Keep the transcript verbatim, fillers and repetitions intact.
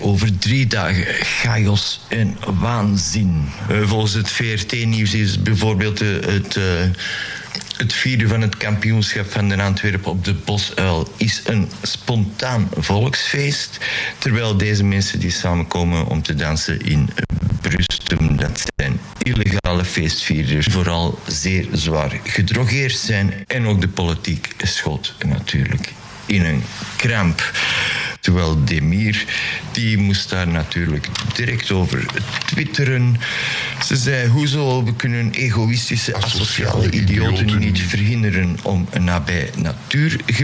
over drie dagen chaos en waanzin. Uh, volgens het V R T-nieuws is bijvoorbeeld uh, het... Uh, Het vieren van het kampioenschap van de Antwerpen op de Bosuil is een spontaan volksfeest. Terwijl deze mensen die samenkomen om te dansen in Brustum, dat zijn illegale feestvierders, vooral zeer zwaar gedrogeerd zijn. En ook de politiek schoot natuurlijk in een kramp. Terwijl Demir, die moest daar natuurlijk direct over twitteren. Ze zei, hoezo, we kunnen egoïstische, asociale idioten niet verhinderen om nabij natuur